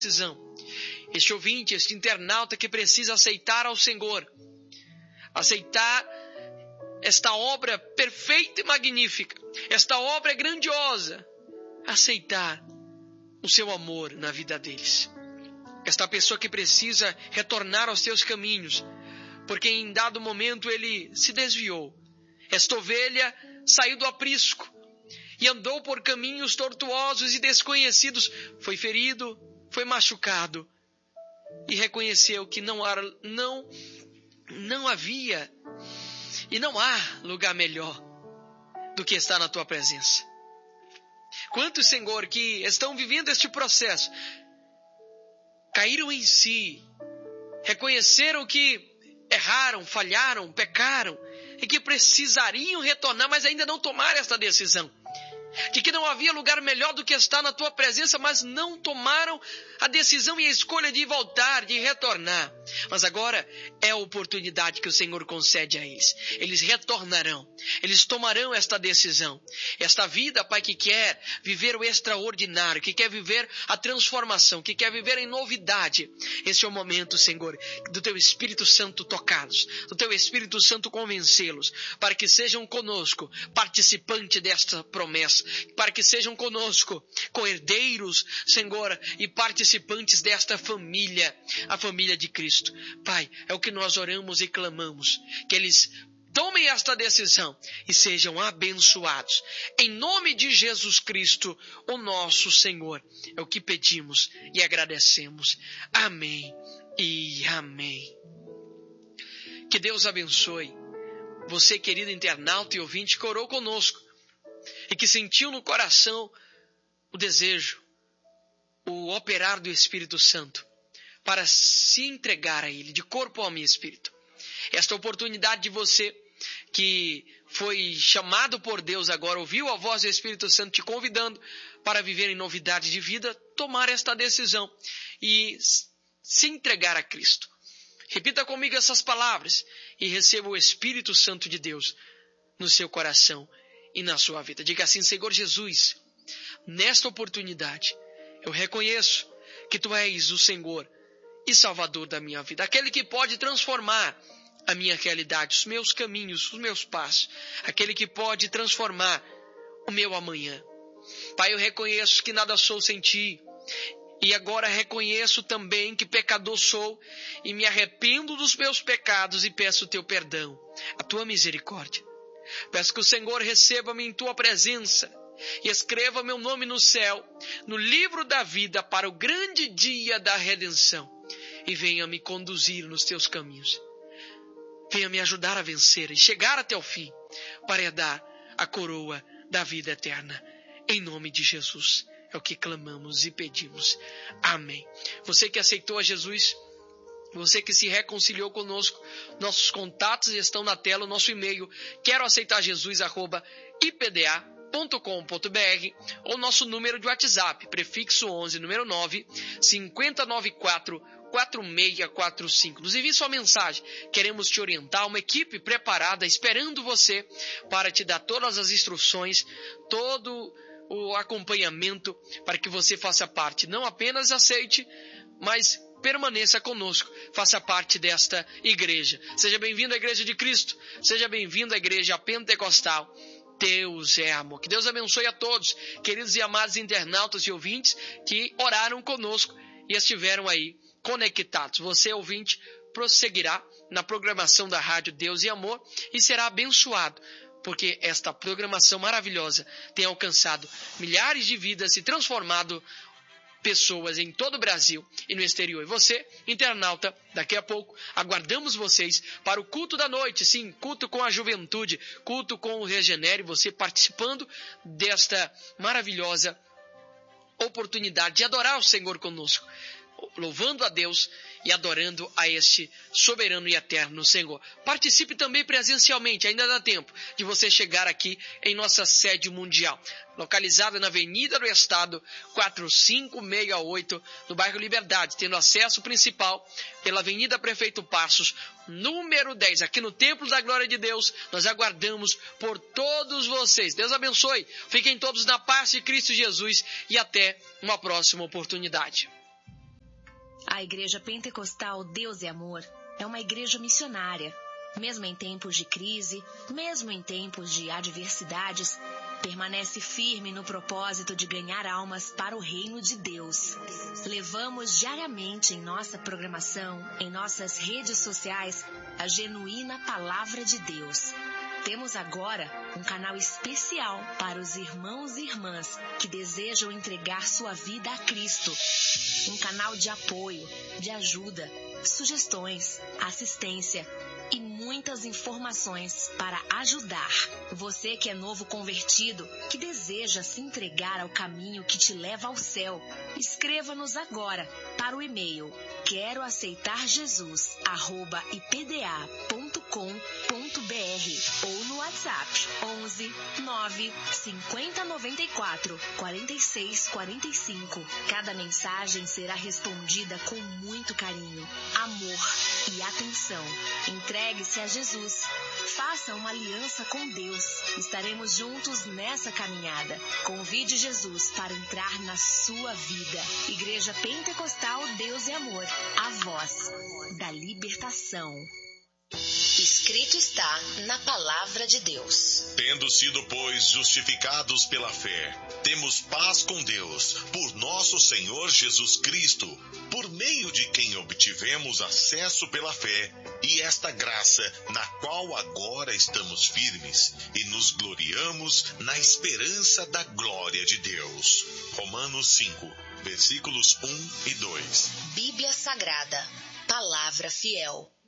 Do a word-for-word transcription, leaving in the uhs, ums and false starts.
decisão. Este ouvinte, este internauta que precisa aceitar ao Senhor, aceitar esta obra perfeita e magnífica, esta obra grandiosa, aceitar o seu amor na vida deles. Esta pessoa que precisa retornar aos seus caminhos, porque em dado momento ele se desviou. Esta ovelha saiu do aprisco e andou por caminhos tortuosos e desconhecidos, foi ferido, foi machucado e reconheceu que não, há, não, não havia e não há lugar melhor do que estar na tua presença. Quantos, Senhor, que estão vivendo este processo, caíram em si, reconheceram que erraram, falharam, pecaram e que precisariam retornar, mas ainda não tomaram esta decisão. De que não havia lugar melhor do que estar na tua presença, mas não tomaram a decisão e a escolha de voltar, de retornar. Mas agora é a oportunidade que o Senhor concede a eles. Eles retornarão, eles tomarão esta decisão. Esta vida, Pai, que quer viver o extraordinário, que quer viver a transformação, que quer viver em novidade. Esse é o momento, Senhor, do Teu Espírito Santo tocá-los, do Teu Espírito Santo convencê-los, para que sejam conosco participantes desta promessa, para que sejam conosco co-herdeiros, Senhor, e participantes desta família, a família de Cristo. Pai, é o que nós oramos e clamamos, que eles tomem esta decisão e sejam abençoados. Em nome de Jesus Cristo, o nosso Senhor, é o que pedimos e agradecemos. Amém e amém. Que Deus abençoe você, querido internauta e ouvinte, que orou conosco e que sentiu no coração o desejo, o operar do Espírito Santo para se entregar a Ele, de corpo, alma e espírito. Esta oportunidade de você que foi chamado por Deus agora, ouviu a voz do Espírito Santo te convidando para viver em novidade de vida, tomar esta decisão e se entregar a Cristo. Repita comigo essas palavras e receba o Espírito Santo de Deus no seu coração e na sua vida. Diga assim: Senhor Jesus, nesta oportunidade eu reconheço que Tu és o Senhor e Salvador da minha vida, aquele que pode transformar a minha realidade, os meus caminhos, os meus passos, aquele que pode transformar o meu amanhã. Pai, eu reconheço que nada sou sem Ti, e agora reconheço também que pecador sou e me arrependo dos meus pecados e peço o Teu perdão, a Tua misericórdia. Peço que o Senhor receba-me em Tua presença e escreva meu nome no céu, no livro da vida, para o grande dia da redenção, e venha me conduzir nos Teus caminhos. Venha me ajudar a vencer e chegar até o fim, para herdar a coroa da vida eterna. Em nome de Jesus é o que clamamos e pedimos. Amém. Você que aceitou a Jesus, você que se reconciliou conosco, nossos contatos estão na tela, o nosso e-mail, quero aceitar Jesus, arroba ipda ponto com ponto br, ou nosso número de WhatsApp, prefixo onze, número nove, cinco zero nove quatro, quatro seis quatro cinco. Nos envie sua mensagem, queremos te orientar, uma equipe preparada, esperando você, para te dar todas as instruções, todo o acompanhamento, para que você faça parte, não apenas aceite, mas permaneça conosco, faça parte desta igreja. Seja bem-vindo à Igreja de Cristo, seja bem-vindo à Igreja Pentecostal. Deus é amor. Que Deus abençoe a todos, queridos e amados internautas e ouvintes que oraram conosco e estiveram aí conectados. Você, ouvinte, prosseguirá na programação da Rádio Deus e Amor e será abençoado, porque esta programação maravilhosa tem alcançado milhares de vidas e transformado pessoas em todo o Brasil e no exterior. E você, internauta, daqui a pouco aguardamos vocês para o culto da noite, sim, culto com a juventude, culto com o Regenere, você participando desta maravilhosa oportunidade de adorar o Senhor conosco, louvando a Deus e adorando a este soberano e eterno Senhor. Participe também presencialmente, ainda dá tempo de você chegar aqui em nossa sede mundial, localizada na Avenida do Estado, quatro cinco seis oito, no bairro Liberdade, tendo acesso principal pela Avenida Prefeito Passos, número dez, aqui no Templo da Glória de Deus. Nós aguardamos por todos vocês. Deus abençoe, fiquem todos na paz de Cristo Jesus e até uma próxima oportunidade. A Igreja Pentecostal Deus e Amor é uma igreja missionária. Mesmo em tempos de crise, mesmo em tempos de adversidades, permanece firme no propósito de ganhar almas para o reino de Deus. Levamos diariamente em nossa programação, em nossas redes sociais, a genuína Palavra de Deus. Temos agora um canal especial para os irmãos e irmãs que desejam entregar sua vida a Cristo. Um canal de apoio, de ajuda, sugestões, assistência e muitas informações para ajudar. Você que é novo convertido, que deseja se entregar ao caminho que te leva ao céu, escreva-nos agora para o e-mail quero aceitar jesus arroba i p d a ponto com ponto b r ou no WhatsApp onze nove cinquenta noventa e quatro quarenta e seis quarenta e cinco. Cada mensagem será respondida com muito carinho, amor e atenção. Entregue-se a Jesus. Faça uma aliança com Deus. Estaremos juntos nessa caminhada. Convide Jesus para entrar na sua vida. Igreja Pentecostal Deus e Amor. A voz da libertação. Escrito está na Palavra de Deus. Tendo sido, pois, justificados pela fé, temos paz com Deus, por nosso Senhor Jesus Cristo, por meio de quem obtivemos acesso pela fé, e esta graça, na qual agora estamos firmes, e nos gloriamos na esperança da glória de Deus. Romanos cinco, versículos um e dois. Bíblia Sagrada, Palavra Fiel.